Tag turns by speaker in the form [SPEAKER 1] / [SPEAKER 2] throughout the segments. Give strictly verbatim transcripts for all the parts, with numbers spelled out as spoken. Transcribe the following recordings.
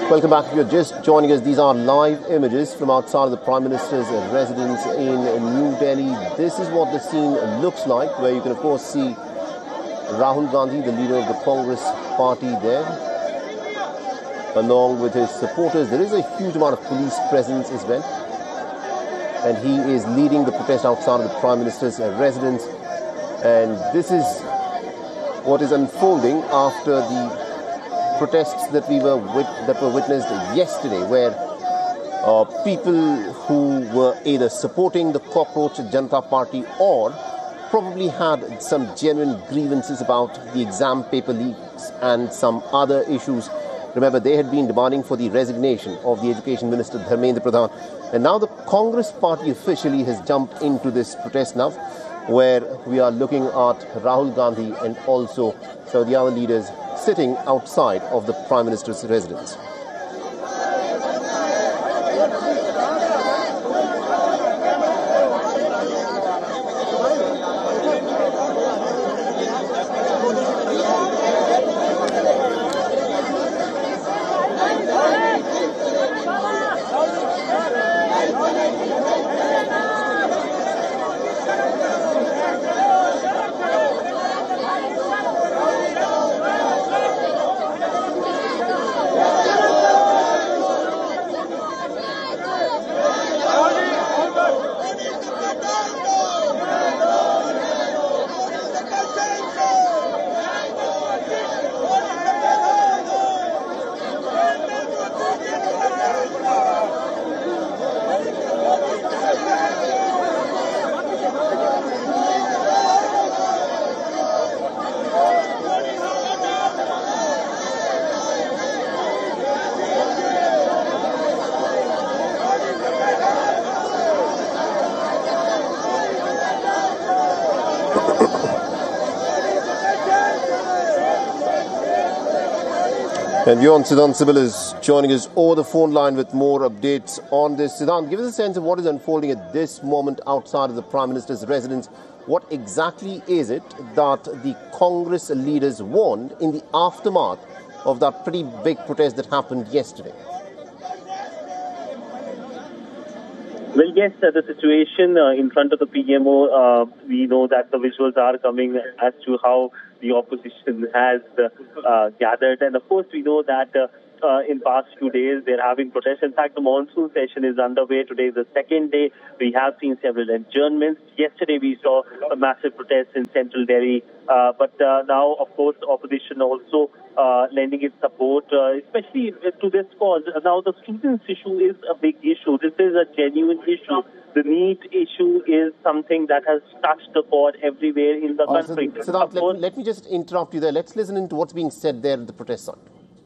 [SPEAKER 1] Welcome back. If you're just joining us, these are live images from outside of the Prime Minister's residence in New Delhi. This is what the scene looks like, where you can of course see Rahul Gandhi, the leader of the Congress party there, along with his supporters. There is a huge amount of police presence as well, and he is leading the protest outside of the Prime Minister's residence. And this is what is unfolding after the protests that we were wit that were witnessed yesterday, where uh, people who were either supporting the Cockroach Janata Party or probably had some genuine grievances about the exam paper leaks and some other issues. Remember, they had been demanding for the resignation of the Education Minister Dharmendra Pradhan, and now the Congress party officially has jumped into this protest now, where we are looking at Rahul Gandhi and also some of the other leaders sitting outside of the Prime Minister's residence. And Vyon Siddhant Sibal is joining us over the phone line with more updates on this. Siddhant, give us a sense of what is unfolding at this moment outside of the Prime Minister's residence. What exactly is it that the Congress leaders want in the aftermath of that pretty big protest that happened yesterday?
[SPEAKER 2] Well, yes, uh, the situation uh, in front of the P M O, uh, we know that the visuals are coming as to how the opposition has uh, uh, gathered. And of course, we know that uh, uh, in past few days, they're having protests. In fact, the monsoon session is underway. Today is the second day. We have seen several adjournments. Yesterday, we saw a massive protest in central Delhi. Uh, but uh, now, of course, the opposition also uh, lending its support, uh, especially to this cause. Now, the students' issue is a big issue. This is a genuine issue. The NEET issue is something that has touched the chord everywhere in the
[SPEAKER 1] All
[SPEAKER 2] country.
[SPEAKER 1] Right, so, Siddhant, let, let me just interrupt you there. Let's listen into what's being said there at the protest site.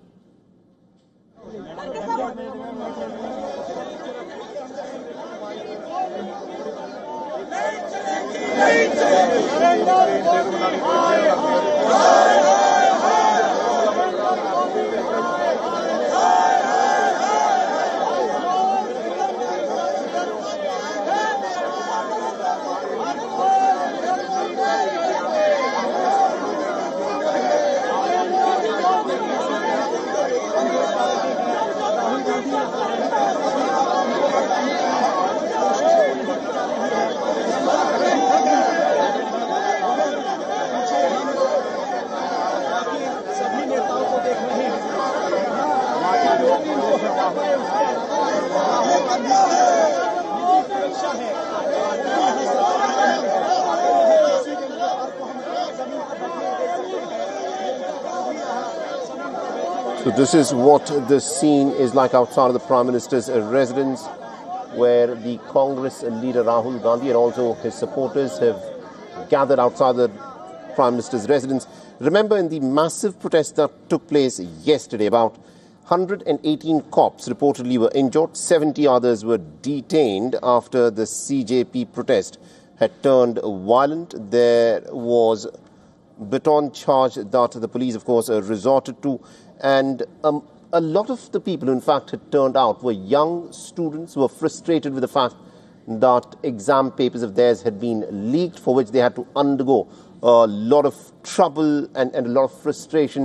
[SPEAKER 1] So this is what the scene is like outside of the Prime Minister's residence, where the Congress leader Rahul Gandhi and also his supporters have gathered outside the Prime Minister's residence. Remember, in the massive protest that took place yesterday, about one hundred eighteen cops reportedly were injured, seventy others were detained after the C J P protest had turned violent. There was baton charge that the police, of course, uh, resorted to. And um, a lot of the people who, in fact, had turned out were young students who were frustrated with the fact that exam papers of theirs had been leaked, for which they had to undergo a lot of trouble and, and a lot of frustration.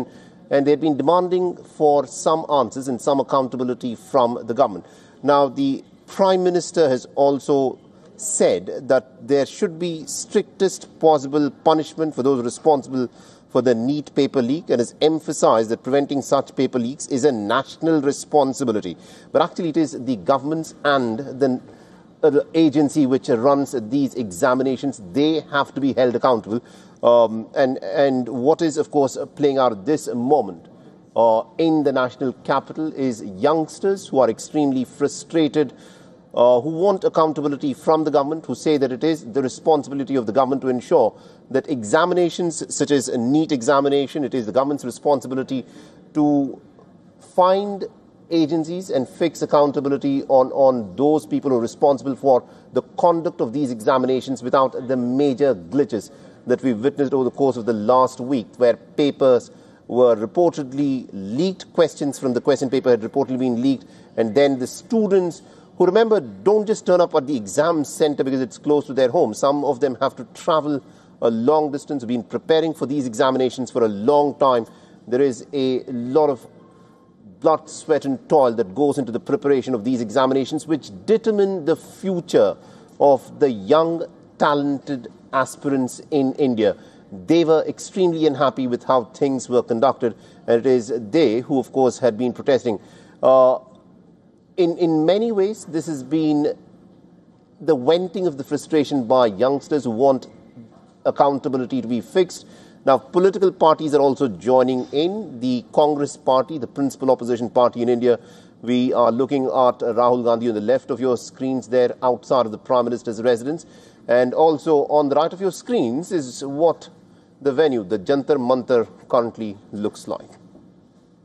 [SPEAKER 1] and they've been demanding for some answers and some accountability from the government. Now, the Prime Minister has also said that there should be strictest possible punishment for those responsible for the NEET paper leak, and has emphasized that preventing such paper leaks is a national responsibility. But actually it is the governments and the, uh, the agency which runs these examinations. They have to be held accountable. Um, and, and what is, of course, playing out at this moment uh, in the national capital is youngsters who are extremely frustrated, Uh, who want accountability from the government, who say that it is the responsibility of the government to ensure that examinations such as a NEET examination, it is the government's responsibility to find agencies and fix accountability on, on those people who are responsible for the conduct of these examinations without the major glitches that we've witnessed over the course of the last week, where papers were reportedly leaked, questions from the question paper had reportedly been leaked, and then the students who, remember, don't just turn up at the exam center because it's close to their home. Some of them have to travel a long distance, been preparing for these examinations for a long time. There is a lot of blood, sweat and toil that goes into the preparation of these examinations, which determine the future of the young, talented aspirants in India. They were extremely unhappy with how things were conducted, and it is they who, of course, had been protesting. Uh, In, in many ways, this has been the venting of the frustration by youngsters who want accountability to be fixed. Now, political parties are also joining in. The Congress party, the principal opposition party in India, we are looking at Rahul Gandhi on the left of your screens there outside of the Prime Minister's residence. And also on the right of your screens is what the venue, the Jantar Mantar, currently looks like.